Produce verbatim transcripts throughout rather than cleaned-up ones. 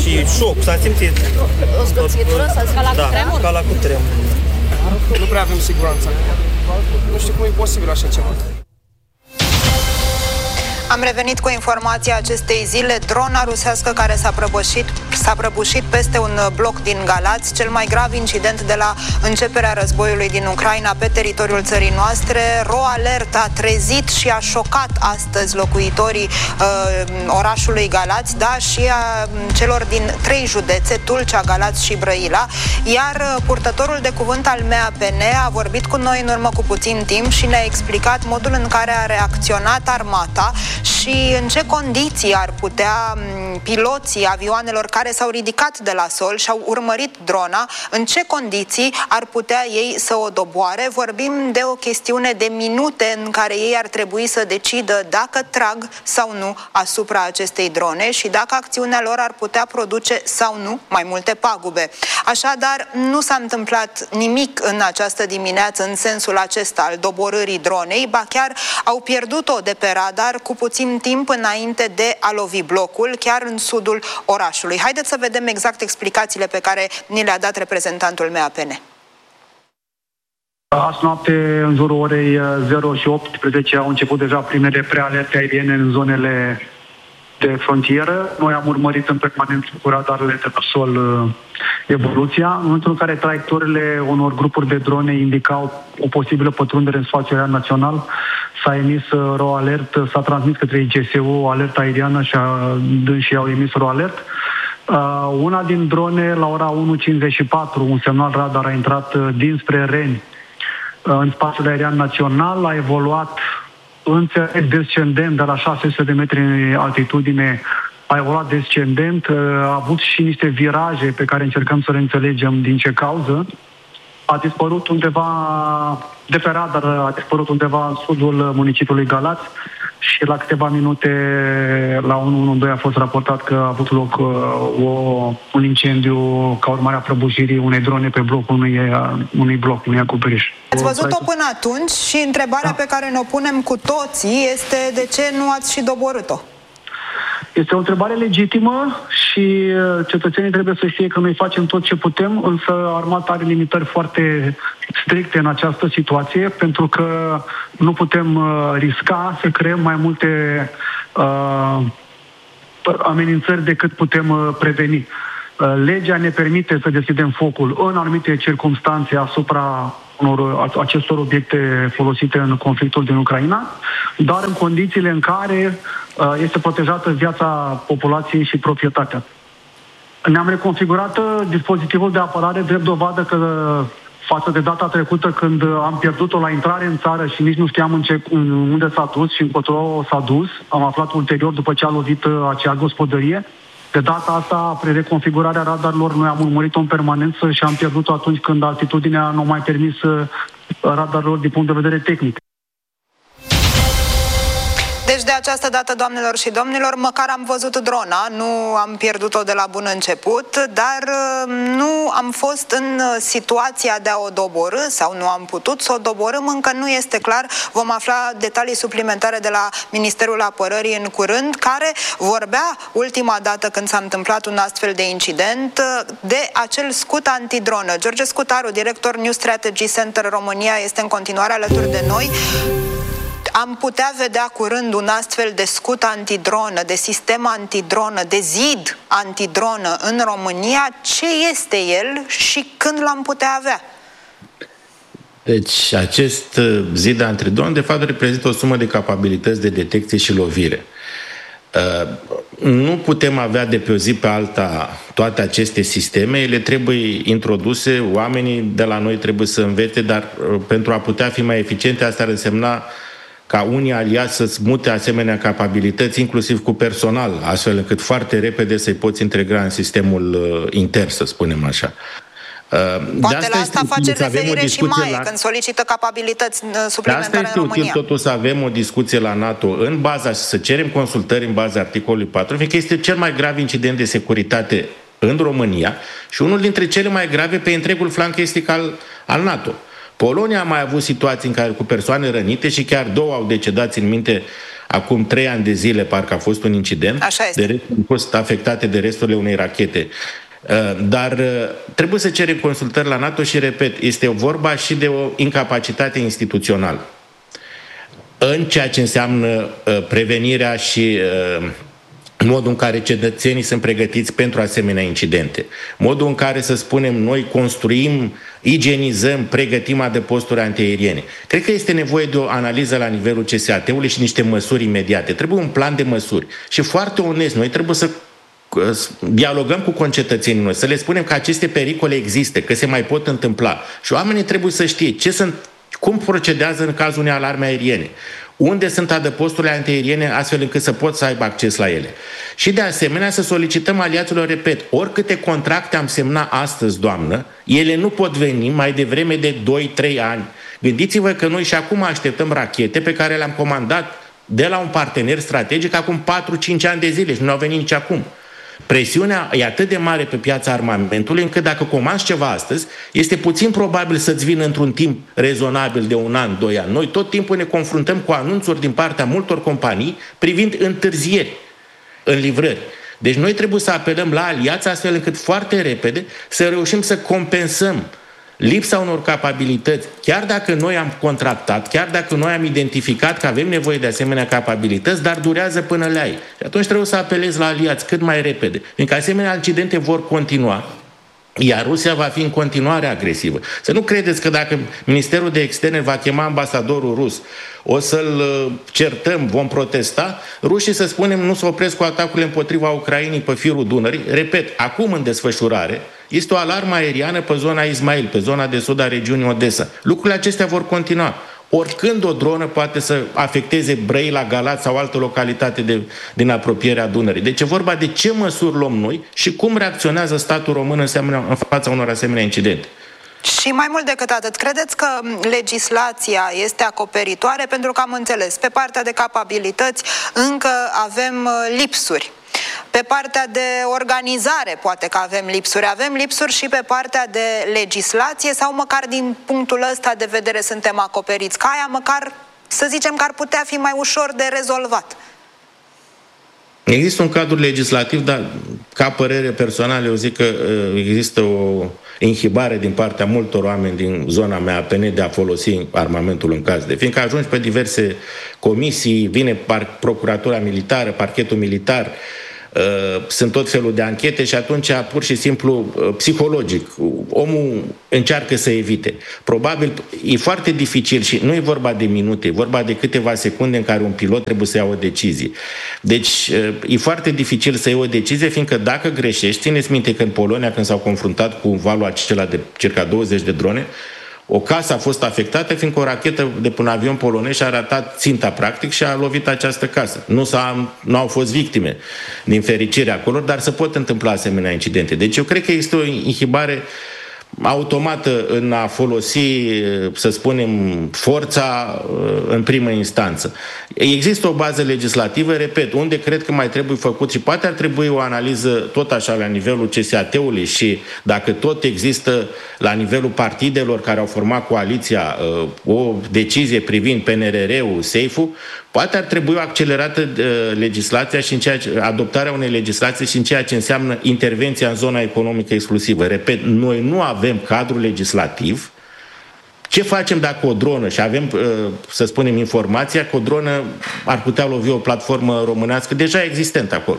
și șoc, s-a simțit. O zgârțitură? S-a simțit? Ca la cutremur? Da, ca la cutremur. Nu prea avem siguranță. Nu știu cum e posibil așa ceva. Am revenit cu informația acestei zile. Drona rusească care s-a prăbușit, s-a prăbușit peste un bloc din Galați, cel mai grav incident de la începerea războiului din Ucraina pe teritoriul țării noastre. RoAlert a trezit și a șocat astăzi locuitorii uh, orașului Galați, da, și a celor din trei județe, Tulcea, Galați și Brăila. Iar uh, purtătorul de cuvânt al M A P N a vorbit cu noi în urmă cu puțin timp și ne-a explicat modul în care a reacționat armata și în ce condiții ar putea piloții avioanelor care s-au ridicat de la sol și au urmărit drona, în ce condiții ar putea ei să o doboare. Vorbim de o chestiune de minute în care ei ar trebui să decidă dacă trag sau nu asupra acestei drone și dacă acțiunea lor ar putea produce sau nu mai multe pagube. Așadar, nu s-a întâmplat nimic în această dimineață în sensul acesta al doborârii dronei, ba chiar au pierdut-o de pe radar cu puțin timp înainte de a lovi blocul, chiar în sudul orașului. Haideți să vedem exact explicațiile pe care ni le-a dat reprezentantul M A P N. Azi noapte, în jurul orei zero și optsprezece, au început deja primele prealerte aeriene în zonele de frontieră. Noi am urmărit în permanență cu radarele de pe sol evoluția. În momentul în care traiectoriile unor grupuri de drone indicau o posibilă pătrundere în spațiul aerian național, s-a emis RoAlert, s-a transmis către I G S U o alertă aeriană și dânsii au emis RoAlert. Uh, una din drone, la ora unu cincizeci și patru, un semnal radar a intrat dinspre Reni uh, în spațiul aerian național, a evoluat înțeleg descendent de la șase sute de metri în altitudine, a evoluat descendent, uh, a avut și niște viraje pe care încercăm să le înțelegem din ce cauză. A dispărut undeva, de pe radar, a dispărut undeva în sudul municipiului Galați și la câteva minute, la unu unu doi, a fost raportat că a avut loc uh, o, un incendiu ca urmare a prăbușirii unei drone pe blocul unui, unui bloc, unui acoperiș. Ați văzut-o până atunci și întrebarea da. pe care ne-o punem cu toții este de ce nu ați și doborât-o? Este o întrebare legitimă și cetățenii trebuie să știe că noi facem tot ce putem, însă armata are limitări foarte stricte în această situație, pentru că nu putem uh, risca să creăm mai multe uh, amenințări decât putem uh, preveni. Uh, legea ne permite să deschidem focul în anumite circumstanțe asupra unor, acestor obiecte folosite în conflictul din Ucraina, dar în condițiile în care uh, este protejată viața populației și proprietatea. Ne-am reconfigurat dispozitivul de apărare drept dovadă că față de data trecută când am pierdut-o la intrare în țară și nici nu știam în ce, unde s-a dus și încotro s-a dus, am aflat ulterior după ce a lovit acea gospodărie. De data asta, pre reconfigurarea radarilor, noi am urmărit-o în permanență și am pierdut-o atunci când altitudinea nu a mai permis radarilor din punct de vedere tehnic. Deci de această dată, doamnelor și domnilor, măcar am văzut drona, nu am pierdut-o de la bun început, dar nu am fost în situația de a o doborî sau nu am putut să o doborâm, încă nu este clar. Vom afla detalii suplimentare de la Ministerul Apărării în curând, care vorbea ultima dată când s-a întâmplat un astfel de incident de acel scut antidronă. George Scutaru, director New Strategy Center România, este în continuare alături de noi. Am putea vedea curând un astfel de scut antidronă, de sistem antidronă, de zid antidronă în România. Ce este el și când l-am putea avea? Deci acest zid antidron de fapt reprezintă o sumă de capabilități de detecție și lovire. Nu putem avea de pe o zi pe alta toate aceste sisteme, ele trebuie introduse, oamenii de la noi trebuie să învețe, dar pentru a putea fi mai eficiente, asta ar însemna ca unii aliați să-ți mute asemenea capabilități, inclusiv cu personal, astfel încât foarte repede să-i poți integra în sistemul uh, intern, să spunem așa. Uh, Poate asta la asta face referire și Maie, la... când solicită capabilități suplimentare în România. Asta este util totul să avem o discuție la NATO în baza, să cerem consultări în baza articolului patru, fiindcă este cel mai grav incident de securitate în România și unul dintre cele mai grave pe întregul flanc estic al, al NATO. Polonia a mai avut situații în care cu persoane rănite și chiar două au decedat, în minte acum trei ani de zile parcă a fost un incident, Așa este. de rest au fost afectate de resturile unei rachete. Dar trebuie să cerem consultări la NATO și, repet, este vorba și de o incapacitate instituțională în ceea ce înseamnă prevenirea și modul în care cetățenii sunt pregătiți pentru asemenea incidente, modul în care, să spunem, noi construim, igienizăm, pregătim adăposturi antiaeriene. Cred că este nevoie de o analiză la nivelul C S A T-ului și niște măsuri imediate. Trebuie un plan de măsuri. Și foarte onest, noi trebuie să dialogăm cu concetățenii noștri, să le spunem că aceste pericole există, că se mai pot întâmpla. Și oamenii trebuie să știe ce sunt, cum procedează în cazul unei alarme aeriene, unde sunt adăposturile antiaeriene astfel încât să pot să aibă acces la ele. Și de asemenea să solicităm aliaților, repet, oricâte contracte am semnat astăzi, doamnă, ele nu pot veni mai devreme de doi trei ani. Gândiți-vă că noi și acum așteptăm rachete pe care le-am comandat de la un partener strategic acum patru cinci ani de zile și nu au venit nici acum. Presiunea e atât de mare pe piața armamentului încât dacă comanzi ceva astăzi, este puțin probabil să-ți vină într-un timp rezonabil de un an, doi ani. Noi tot timpul ne confruntăm cu anunțuri din partea multor companii privind întârzieri în livrări. Deci noi trebuie să apelăm la aliați astfel încât foarte repede să reușim să compensăm lipsa unor capabilități, chiar dacă noi am contractat, chiar dacă noi am identificat că avem nevoie de asemenea capabilități, dar durează până le ai. Și atunci trebuie să apelezi la aliați cât mai repede, fiindcă asemenea incidente vor continua, iar Rusia va fi în continuare agresivă. Să nu credeți că dacă Ministerul de Externe va chema ambasadorul rus, o să-l certăm, vom protesta, rușii, să spunem, nu se opresc cu atacurile împotriva Ucrainei pe firul Dunării. Repet, acum în desfășurare, este o alarmă aeriană pe zona Ismail, pe zona de sud a regiunii Odessa. Lucrurile acestea vor continua. Oricând o dronă poate să afecteze Brăila, Galați sau altă localitate de, din apropierea Dunării. Deci e vorba de ce măsuri luăm noi și cum reacționează statul român în, seamnă, în fața unor asemenea incidente. Și mai mult decât atât, credeți că legislația este acoperitoare? Pentru că am înțeles, pe partea de capabilități încă avem lipsuri. Pe partea de organizare poate că avem lipsuri. Avem lipsuri și pe partea de legislație sau măcar din punctul ăsta de vedere suntem acoperiți? Ca aia măcar să zicem că ar putea fi mai ușor de rezolvat. Există un cadru legislativ, dar ca părere personală eu zic că există o inhibare din partea multor oameni din zona mea A P N de a folosi armamentul în caz de... Fiindcă ajungi pe diverse comisii, vine procuratura militară, parchetul militar, sunt tot felul de anchete și atunci pur și simplu psihologic omul încearcă să evite. Probabil e foarte dificil și nu e vorba de minute, e vorba de câteva secunde în care un pilot trebuie să ia o decizie. Deci e foarte dificil să iei o decizie, fiindcă dacă greșești, țineți minte că în Polonia, când s-au confruntat cu valul acela de circa douăzeci de drone, o casă a fost afectată fiindcă o rachetă de pe un avion polonez și-a ratat ținta practic și a lovit această casă. Nu, s-a, nu au fost victime din fericire acolo, dar se pot întâmpla asemenea incidente. Deci eu cred că este o inhibare automată în a folosi, să spunem, forța în primă instanță. Există o bază legislativă, repet, unde cred că mai trebuie făcut și poate ar trebui o analiză tot așa la nivelul C S A T-ului și dacă tot există la nivelul partidelor care au format coaliția o decizie privind P N R R-ul, SAFE-ul, poate ar trebui o accelerată legislația și în ceea ce, adoptarea unei legislații și în ceea ce înseamnă intervenția în zona economică exclusivă. Repet, noi nu avem cadru legislativ. Ce facem dacă o dronă, și avem, să spunem, informația că o dronă ar putea lovi o platformă românească deja existentă acolo?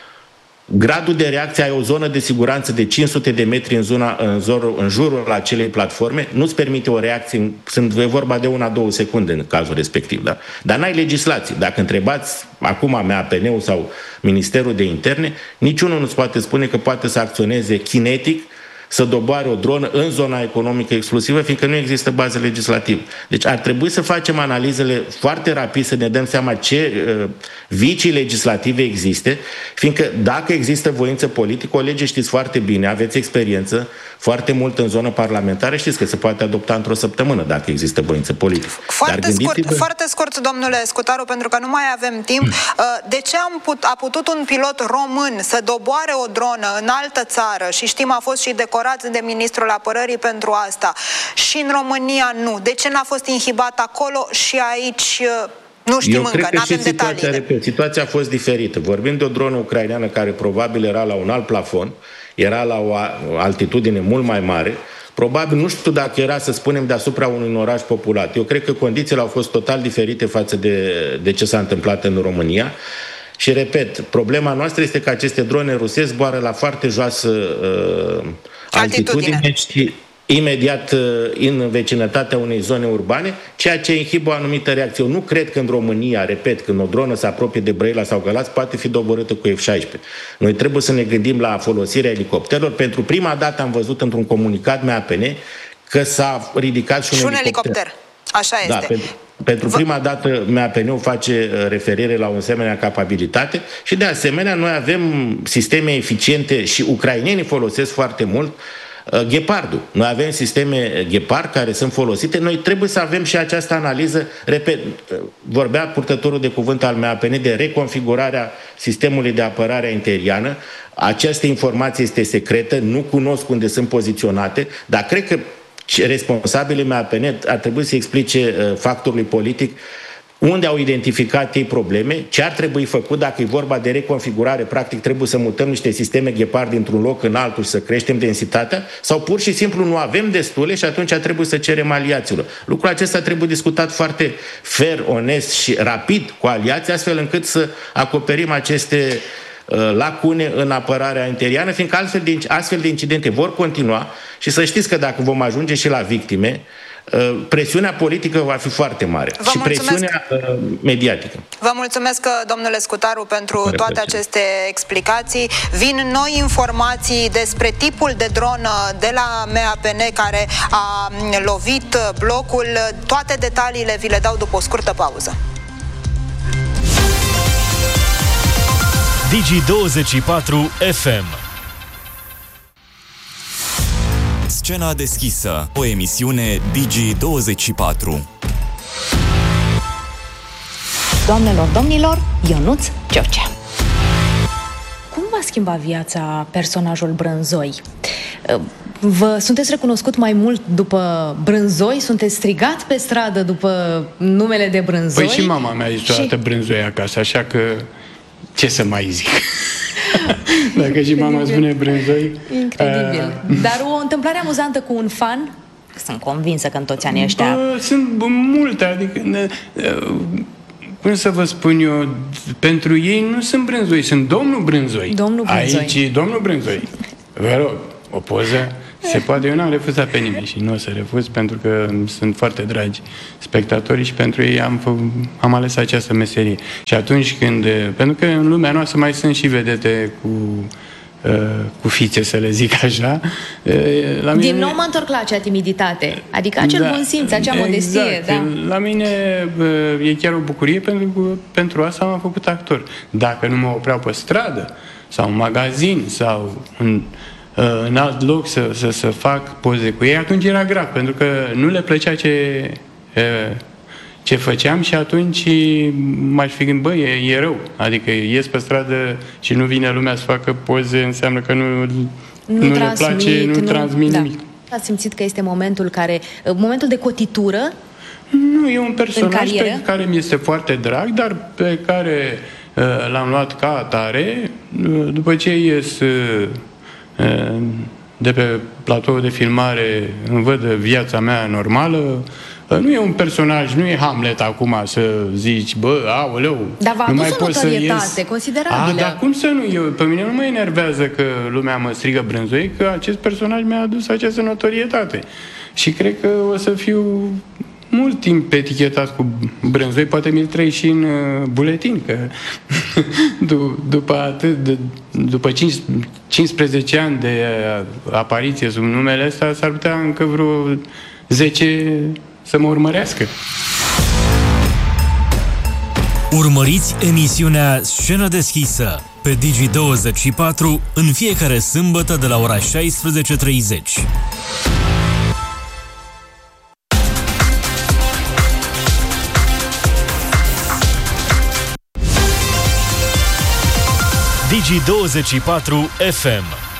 Gradul de reacție, ai o zonă de siguranță de cinci sute de metri în, zona, în, zorul, în jurul acelei platforme, nu-ți permite o reacție, sunt e vorba de una-două secunde în cazul respectiv, da? Dar n-ai legislație. Dacă întrebați acum mea A P N-ul sau Ministerul de Interne, niciunul nu-ți poate spune că poate să acționeze kinetic, să doboare o dronă în zona economică exclusivă, fiindcă nu există bază legislativă. Deci ar trebui să facem analizele foarte rapid, să ne dăm seama ce uh, vicii legislative există, fiindcă dacă există voință politică, o lege știți foarte bine, aveți experiență foarte mult în zonă parlamentară, știți că se poate adopta într-o săptămână dacă există voință politică. Foarte, Dar scurt, foarte scurt, domnule Scutaru, pentru că nu mai avem timp. De ce am put, a putut un pilot român să doboare o dronă în altă țară și știm a fost și decorat de ministrul apărării pentru asta și în România nu? De ce n-a fost inhibat acolo și aici Nu știm Eu încă, cred că n-avem și situația, detaliile. repet, situația a fost diferită. Vorbim de o dronă ucraineană care probabil era la un alt plafon, era la o altitudine mult mai mare, probabil, nu știu dacă era, să spunem, deasupra unui oraș populat. Eu cred că condițiile au fost total diferite față de, de ce s-a întâmplat în România. Și, repet, problema noastră este că aceste drone rusești zboară la foarte joasă uh, altitudine, altitudine și imediat uh, în vecinătatea unei zone urbane, ceea ce inhibă o anumită reacție. Eu nu cred că în România, repet, când o dronă se apropie de Brăila sau Galați, poate fi doborâtă cu F șaisprezece. Noi trebuie să ne gândim la folosirea elicopterelor. Pentru prima dată am văzut într-un comunicat M A P N că s-a ridicat și un, și un elicopter. elicopter. Așa este. Da, pentru, pentru prima dată M A P N-ul face referire la o asemenea capabilitate și de asemenea noi avem sisteme eficiente și ucrainenii folosesc foarte mult Ghepardul. Noi avem sisteme Ghepard care sunt folosite. Noi trebuie să avem și această analiză. Repet, vorbea purtătorul de cuvânt al M A P N de reconfigurarea sistemului de apărare aeriană. Această informație este secretă, nu cunosc unde sunt poziționate, dar cred că responsabilii M A P N ar trebui să explice factorului politic unde au identificat ei probleme, ce ar trebui făcut dacă e vorba de reconfigurare, practic trebuie să mutăm niște sisteme Ghepard dintr-un loc în altul și să creștem densitatea, sau pur și simplu nu avem destule și atunci trebuie să cerem aliaților. Lucrul acesta trebuie discutat foarte fair, onest și rapid cu aliații, astfel încât să acoperim aceste lacune în apărarea aeriană, fiindcă altfel de, astfel de incidente vor continua și să știți că dacă vom ajunge și la victime, presiunea politică va fi foarte mare. Vă și mulțumesc. Presiunea mediatică. Vă mulțumesc, domnule Scutaru, pentru toate aceste explicații. Vin noi informații despre tipul de dronă de la M A P N care a lovit blocul. Toate detaliile vi le dau după o scurtă pauză. Digi douăzeci și patru F M. Scena deschisă, o emisiune Digi douăzeci și patru. Doamnelor, domnilor, Ionuț George. Cum va schimba viața personajul Brânzoi? Vă sunteți recunoscut mai mult după Brânzoi? Sunteți strigat pe stradă după numele de Brânzoi? Păi și mama mea zice și... toată Brânzoi acasă, așa că ce să mai zic? Dacă și mama spune Brânzoi. Incredibil. Uh... Dar o întâmplare amuzantă cu un fan? Sunt convinsă că în toți anii ăștia... Bă, sunt multe, adică... Ne, cum să vă spun eu, pentru ei nu sunt Brânzoi, sunt domnul Brânzoi. Domnul Brânzoi. Aici, domnul Brânzoi. Vă rog, o poză se poate. Eu n-am refuzat pe nimeni și nu o să refuz pentru că sunt foarte dragi spectatorii și pentru ei am, fă, am ales această meserie. Și atunci când... Pentru că în lumea noastră mai sunt și vedete cu... cu fițe, să le zic așa. La mine... Din nou mă întorc la acea timiditate, adică acel da, bun simț, acea modestie. Exact. Da. La mine e chiar o bucurie pentru că pentru asta m-am făcut actor. Dacă nu mă opreau pe stradă sau în magazin sau în, în alt loc să, să, să fac poze cu ei, atunci era grav, pentru că nu le plăcea ce... ce făceam și atunci m-aș fi gândit, bă, e, e rău. Adică ies pe stradă și nu vine lumea să facă poze, înseamnă că nu, nu, nu le place, nu, nu transmit da. nimic. Ați simțit că este momentul care, momentul de cotitură? Nu, e un personaj pe care mi este foarte drag, dar pe care uh, l-am luat ca atare, uh, după ce ies uh, uh, de pe platoul de filmare, îmi văd viața mea normală. Nu e un personaj, nu e Hamlet acum să zici, bă, aoleu, dar v-a nu adus mai o pot să ies. considerabilă. A, dar cum să nu? Eu, pe mine nu mă enervează că lumea mă strigă Brânzoi, că acest personaj mi-a adus această notorietate. Și cred că o să fiu mult timp etichetat cu Brânzoi, poate mi-l trăi și în uh, buletin, că după atât, de, după cincisprezece ani de uh, apariție sub numele ăsta, s-ar putea încă vreo zece să mă urmărească. Urmăriți emisiunea Scenă deschisă pe Digi douăzeci și patru în fiecare sâmbătă de la ora șaisprezece treizeci. Digi douăzeci și patru F M.